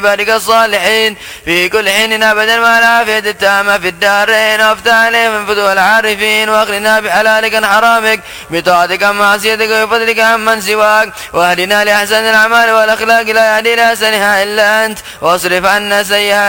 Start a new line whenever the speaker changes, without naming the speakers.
بارك الصالحين في كل حين أبدا والعافية التامة في الدارين، وافتح عليهم من فتوح العارفين، واغننا بحلالك عن حرامك، بطاعتك عن معصيتك، وبفضلك عمن سواك، واهدنا لأحسن الأعمال والأخلاق لا يهدي لأحسنها إلا أنت، واصرف عنا سيئات